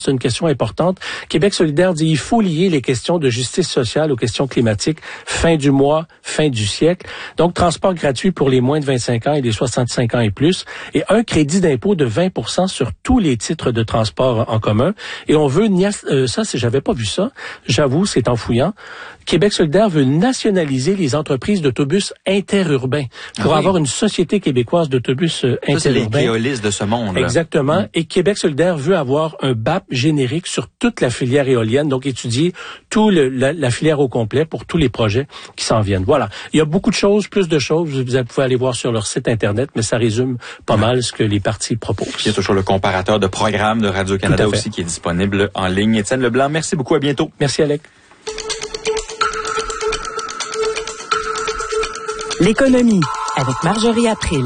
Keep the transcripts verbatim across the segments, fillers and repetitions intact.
C'est une question importante. Québec solidaire dit il faut lier les questions de justice sociale aux questions climatiques. Fin du mois, fin du siècle. Donc, transport gratuit pour les moins de vingt-cinq ans et les soixante-cinq ans et plus. Et un crédit d'impôt de vingt pour cent sur tous les titres de transport en commun. Et on veut, euh, ça, c'est, j'avais pas vu ça. J'avoue, c'est en fouillant. Québec solidaire veut nationaliser les entreprises d'autobus interurbains pour ah oui. avoir une société québécoise d'autobus euh, interurbains. Ça, c'est les Keolis de ce monde. Là. Exactement. Mmh. Et Québec solidaire veut avoir un B A P générique sur toute la filière éolienne, donc étudier tout le, la, la filière au complet pour tous les projets qui s'en viennent. Voilà. Il y a beaucoup de choses, plus de choses. Vous pouvez aller voir sur leur site Internet, mais ça résume pas ouais. mal ce que les partis proposent. Il y a toujours le comparateur de programmes de Radio-Canada aussi qui est disponible en ligne. Étienne Leblanc, merci beaucoup. À bientôt. Merci, Alec. L'économie avec Marjorie April.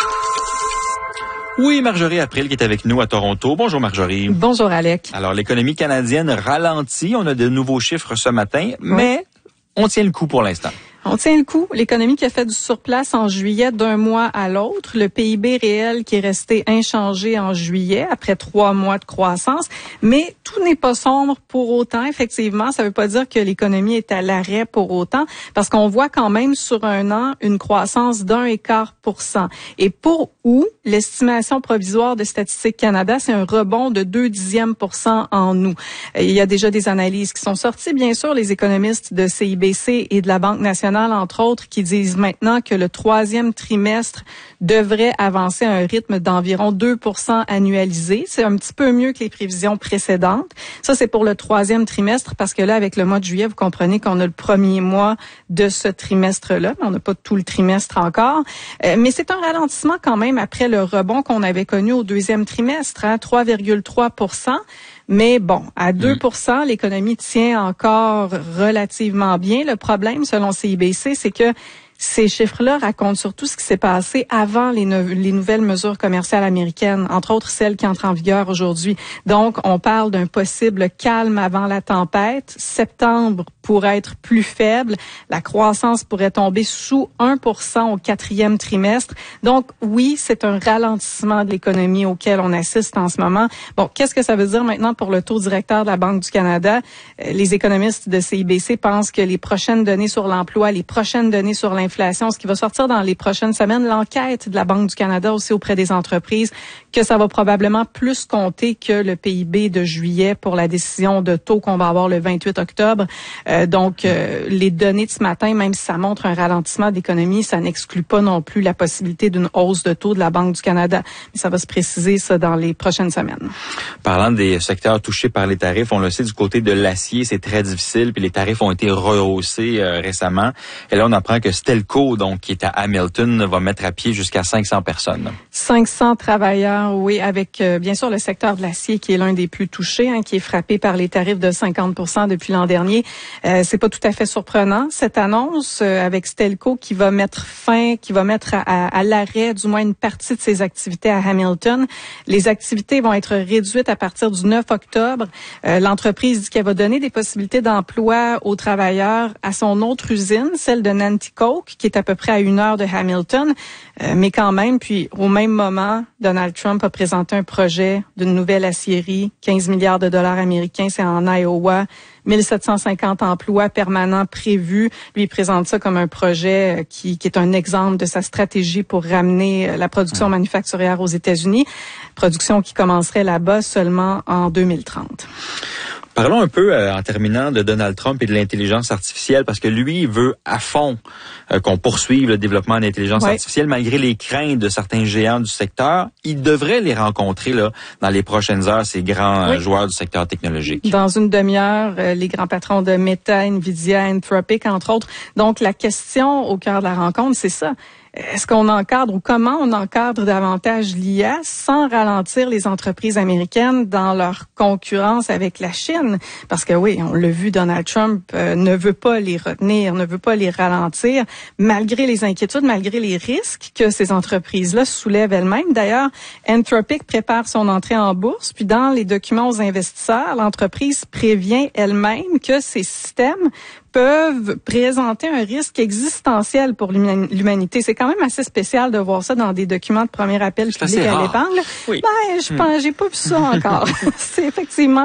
Oui, Marjorie April qui est avec nous à Toronto. Bonjour Marjorie. Bonjour Alec. Alors, l'économie canadienne ralentit. On a de nouveaux chiffres ce matin, oui. mais on tient le coup pour l'instant. On tient le coup. L'économie qui a fait du surplace en juillet d'un mois à l'autre. Le P I B réel qui est resté inchangé en juillet après trois mois de croissance. Mais tout n'est pas sombre pour autant. Effectivement, ça ne veut pas dire que l'économie est à l'arrêt pour autant parce qu'on voit quand même sur un an une croissance d'un et quart pour cent. Et pour août, l'estimation provisoire de Statistique Canada, c'est un rebond de deux dixièmes pour cent en août. Il y a déjà des analyses qui sont sorties. Bien sûr, les économistes de C I B C et de la Banque nationale, entre autres, qui disent maintenant que le troisième trimestre devrait avancer à un rythme d'environ deux pour cent annualisé. C'est un petit peu mieux que les prévisions précédentes. Ça, c'est pour le troisième trimestre parce que là, avec le mois de juillet, vous comprenez qu'on a le premier mois de ce trimestre-là, mais on n'a pas tout le trimestre encore. Euh, mais c'est un ralentissement quand même après le rebond qu'on avait connu au deuxième trimestre, hein, trois virgule trois pour cent. Mais bon, à deux pour cent, l'économie tient encore relativement bien. Le problème, selon C I B C, c'est que ces chiffres-là racontent surtout ce qui s'est passé avant les, no- les nouvelles mesures commerciales américaines, entre autres celles qui entrent en vigueur aujourd'hui. Donc, on parle d'un possible calme avant la tempête. Septembre pourrait être plus faible. La croissance pourrait tomber sous un pour cent au quatrième trimestre. Donc, oui, c'est un ralentissement de l'économie auquel on assiste en ce moment. Bon, qu'est-ce que ça veut dire maintenant pour le taux directeur de la Banque du Canada? Les économistes de C I B C pensent que les prochaines données sur l'emploi, les prochaines données sur l'inflation, Inflation, ce qui va sortir dans les prochaines semaines, l'enquête de la Banque du Canada aussi auprès des entreprises, que ça va probablement plus compter que le P I B de juillet pour la décision de taux qu'on va avoir le vingt-huit octobre. Euh, donc, euh, les données de ce matin, même si ça montre un ralentissement d'économie, ça n'exclut pas non plus la possibilité d'une hausse de taux de la Banque du Canada. Mais ça va se préciser, ça, dans les prochaines semaines. Parlant des secteurs touchés par les tarifs, on le sait, du côté de l'acier, c'est très difficile, puis les tarifs ont été rehaussés euh, récemment. Et là, on apprend que Stelco, donc, qui est à Hamilton, va mettre à pied jusqu'à cinq cents personnes. cinq cents travailleurs, oui, avec euh, bien sûr le secteur de l'acier qui est l'un des plus touchés, hein, qui est frappé par les tarifs de cinquante pour cent depuis l'an dernier. Euh, c'est pas tout à fait surprenant, cette annonce euh, avec Stelco qui va mettre fin, qui va mettre à, à, à l'arrêt du moins une partie de ses activités à Hamilton. Les activités vont être réduites à partir du neuf octobre. Euh, l'entreprise dit qu'elle va donner des possibilités d'emploi aux travailleurs à son autre usine, celle de Nanticoke, qui est à peu près à une heure de Hamilton. Euh, mais quand même, puis au même moment, Donald Trump a présenté un projet d'une nouvelle aciérie, quinze milliards de dollars américains, c'est en Iowa, mille sept cent cinquante emplois permanents prévus. Lui, il présente ça comme un projet qui, qui est un exemple de sa stratégie pour ramener la production manufacturière aux États-Unis, production qui commencerait là-bas seulement en deux mille trente. Parlons un peu, euh, en terminant, de Donald Trump et de l'intelligence artificielle, parce que lui, il veut à fond euh, qu'on poursuive le développement de l'intelligence ouais. artificielle, malgré les craintes de certains géants du secteur. Il devrait les rencontrer là dans les prochaines heures, ces grands oui. euh, joueurs du secteur technologique. Dans une demi-heure, euh, les grands patrons de Meta, Nvidia, Anthropic, entre autres. Donc, la question au cœur de la rencontre, c'est ça. Est-ce qu'on encadre ou comment on encadre davantage l'I A sans ralentir les entreprises américaines dans leur concurrence avec la Chine? Parce que oui, on l'a vu, Donald Trump euh, ne veut pas les retenir, ne veut pas les ralentir, malgré les inquiétudes, malgré les risques que ces entreprises-là soulèvent elles-mêmes. D'ailleurs, Anthropic prépare son entrée en bourse, puis dans les documents aux investisseurs, l'entreprise prévient elle-même que ces systèmes peuvent présenter un risque existentiel pour l'humanité. C'est quand même assez spécial de voir ça dans des documents de premier appel public à l'épargne. Oui. Ben, je pense, j'ai pas vu ça encore. C'est effectivement